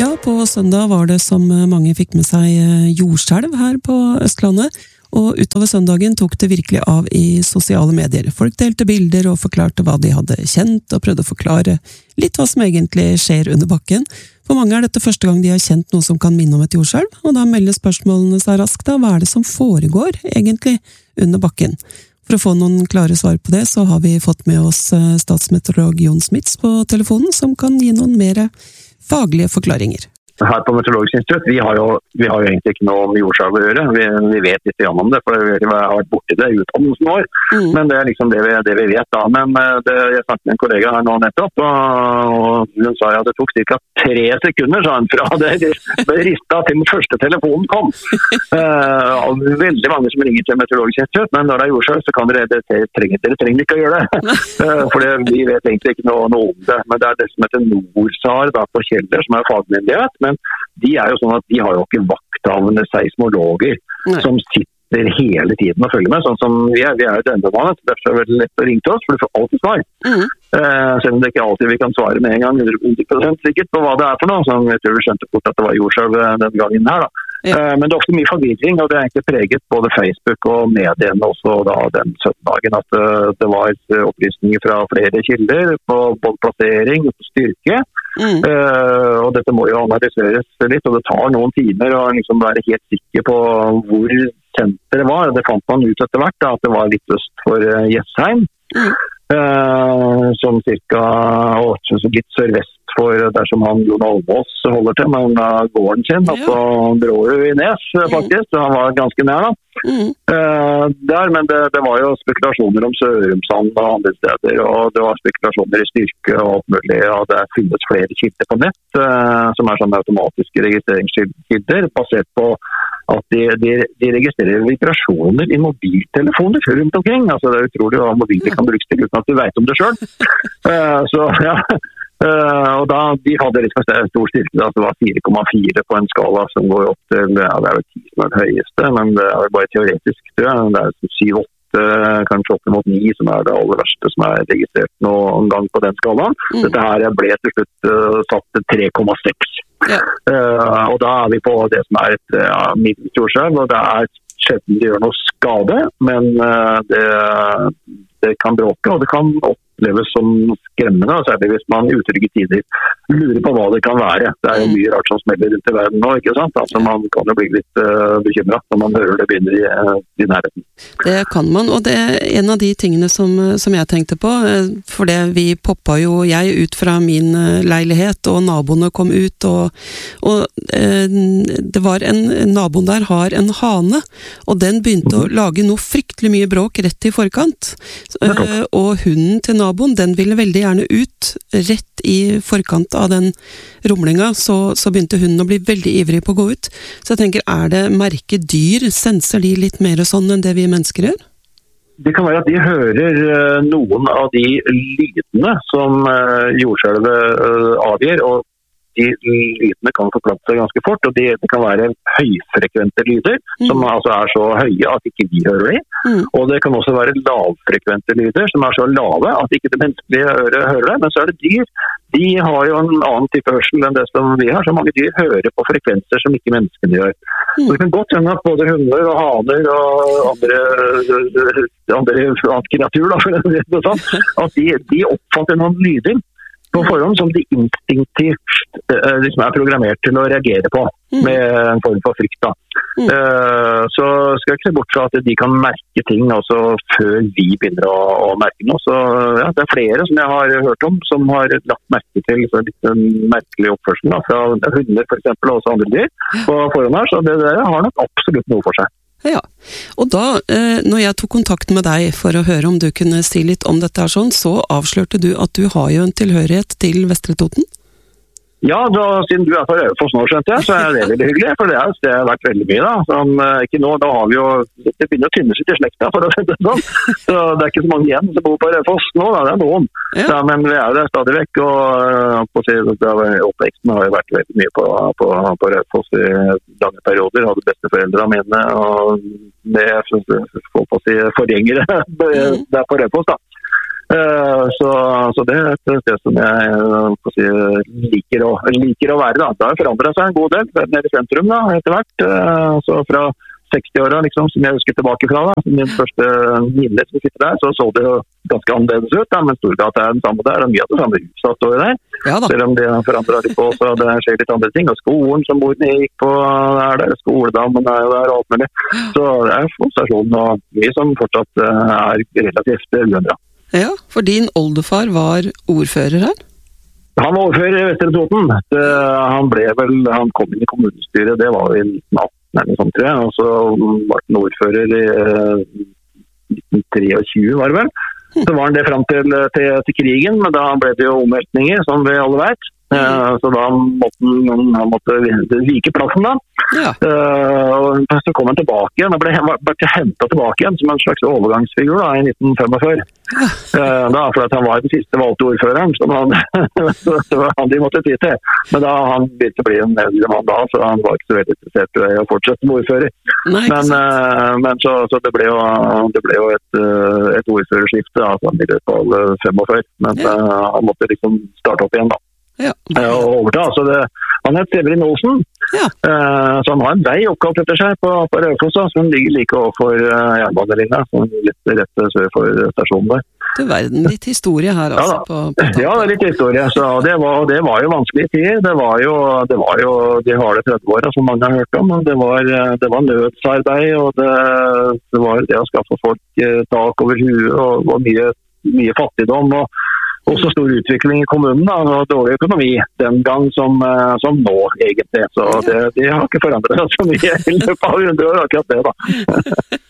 Ja, på søndag var det som mange fikk med seg jordskjelv her på Østlandet, og utover søndagen tok det virkelig av i sosiale medier. Folk delte bilder og forklarte hva de hadde kjent, og prøvde å forklare litt hva som egentlig skjer under bakken. For mange er dette første gang de har kjent noe som kan minne om et jordskjelv, og da melder spørsmålene seg raskt da, hva er det som foregår egentlig under bakken? For å få noen klare svar på det, så har vi fått med oss statsmeteorolog Jon Smits på telefonen, som kan gi noen mer faglige forklaringer. Her på Meteorologisk institutt, vi har jo egentlig ikke noe med jordskjelv å gjøre. Vi vet litt om det, for vi har vært borti det i utdannelsen vår. Men det er liksom det vi vet da. Men jeg snakket med en kollega her nå nettopp, og hun sa at det tok ca. 3 sekunder, sa hun, fra det ble ristet til den første telefonen kom. Veldig mange som ringer til Meteorologisk institutt, men når det er jordskjelv, så kan dere trenger ikke å gjøre det. For vi vet egentlig ikke noe om det. Men det er det som heter NORSAR da, på Kjeller, som er fagmyndighet. Men de er jo sånn at de har jo ikke vakthavende seismologer som sitter hele tiden og følger med, sånn som vi er jo døgnbemannet. Derfor er det veldig lett å ringe til oss, for du får alltid svar. Selv om det ikke alltid vi kan svare med en gang 100% sikkert på hva det er for noe, så jeg tror vi skjønte fort at det var jordskjelv den gangen her da. Men det er ofte mye forvirring, og det er egentlig preget både Facebook og mediene også da den søndagen, at det var opplysninger fra flere kilder på både plassering og styrke, og dette må jo analyseres litt, og det tar noen timer å liksom være helt sikker på hvor senteret var. Det fant man ut etter hvert da, at det var litt øst for Jessheim, som cirka litt sørvest for dersom han Jon Almaas holder til med gården sin, på Brårud i Nes faktisk, så han var ganske nær da. Men det var jo spekulasjoner om Sørumsand og andre steder, og det var spekulasjoner i styrke og alt mulig, og det finnes flere kilder på nett som er sånne automatiske registreringskilder basert på at de registrerer vibrasjoner i mobiltelefoner rundt omkring. Altså det er utrolig hva mobiler kan brukes til uten at du vet om det selv. Så ja, og da de hadde litt for stor styrke, da, det var 4,4 på en skala som går opp til, det er jo 10 som er det høyeste, men det er jo bare teoretisk, tror jeg. Det er 7-8, kanskje opp mot 9 som er det aller verste som er registrert noen gang på den skalaen. Dette her ble til slutt satt til 3,6. Og da er vi på det som er et middels jordskjelv, og det er sjelden det gjør noe skade, men det kan bråke, og det kan oppleves som skremmende, særlig hvis man i utrygge tider lurer på hva det kan være. Det er jo mye rart som smeller rundt i verden nå, ikke sant? Altså man kan jo bli litt bekymret når man hører det begynner i nærheten. Det kan man, og det er en av de tingene som jeg tenkte på, for det vi poppa jo jeg ut fra min leilighet, og naboene kom ut, og det var naboen der har en hane, og den begynte å lage noe fryktelig mye bråk rett i forkant, og hunden til naboen, den ville veldig gjerne ut rett i forkant av den rumlinga, så begynte hunden å bli veldig ivrig på å gå ut. Så jeg tenker, er det merkedyr? Senser de litt mer sånn enn det vi mennesker gjør? Det kan være at de hører noen av de lydene som jordskjelvet avgir, og de lydene kan forplante seg ganske fort, og det kan være høyfrekvente lyder, som altså er så høye at ikke vi hører de, og det kan også være lavfrekvente lyder, som er så lave at ikke det menneskelige øret hører det, men så er det dyr. De har jo en annen type hørsel enn det som vi har, så mange dyr hører på frekvenser som ikke menneskene gjør. Så det kan godt hende at både hunder og haner og andre kreatur, da, for å si det sånn, at de oppfatter noen lyder på forhånd som de instinktivt liksom er programmert til å reagere på med en form for frykt. Da. Så skal jeg ikke se bort fra at de kan merke ting også før vi begynner å merke noe. Så ja, det er flere som jeg har hørt om som har lagt merke til litt merkelig oppførsel da, fra hunder for eksempel, og også andre dyr på forhånd her, så det har nok absolutt noe for seg. Ja, og da, når jeg tok kontakt med deg for å høre om du kunne si litt om dette her sånn, så avslørte du at du har jo en tilhørighet til Vestre Toten? Ja, siden du er på Raufoss nå, skjønte jeg, så er det veldig hyggelig, for det er et sted jeg har vært veldig mye da. Sånn, ikke nå, da har vi jo, det begynner å tynnes ut i slekta, for å si det sånn. Så det er ikke så mange igjen som bor på Raufoss nå, da, det er noen. Ja, men vi er jo der stadig vekk, og oppveksten har jo vært veldig mye på Raufoss i lange perioder. Hadde besteforeldrene mine, og med forgjengere der på Raufoss da. Så det er et sted som jeg liker å være. Da. Det har forandret seg en god del nede i sentrum da, etter hvert. Så fra 60-åra, liksom, som jeg husker tilbake fra, da, min første minne som sitter der, så det jo ganske annerledes ut, da, men Storgata den samme der, og mye av det samme huset står der. Ja, selv om det forandrer litt på, så det skjer litt andre ting. Og skolen som Morden gikk på der, skoledammen jo der, og alt mulig. Så det stasjonen og mye som fortsatt relativt uendret. Ja, for din oldefar var ordfører her? Han var ordfører i Vestre Toten. Han kom inn i kommunestyret, det var i 1918. Sånt, tror jeg. Og så var han ordfører i 1923, var det vel. Så var han det frem til krigen, men da ble det jo omveltninger, som vi alle vet. Så da måtte vike plassen da. Ja. Og så kom han tilbake igjen. Han ble hentet tilbake igjen som en slags overgangsfigur da, i 1945. Da, for han var den siste valgte ordføreren, så det var han de måtte ty til. Men da han begynte å bli en eldre mann da, så han var ikke så veldig interessert i å fortsette med ordfører. Men så det ble jo et ordførerskifte da, i løpet av 45. Men han måtte liksom starte opp igjen da. Ja. Og overta, så han het Severin Olsen, så han har en vei oppkalt etter seg på Raufoss, som ligger like overfor jernbanelinja, litt rett sør for stasjonen der. Det verden, litt historie her altså. Ja, det er litt historie, så det var jo vanskelige tider, det var jo de harde 30-åra som mange har hørt om, men det var nødsarbeid, og det var det å skaffe folk tak over huet, og mye fattigdom, og så stor utvikling i kommunen da, og dårlig økonomi den gang som nå egentlig. Så det har ikke forandret seg så mye i løpet av 100 år akkurat det da.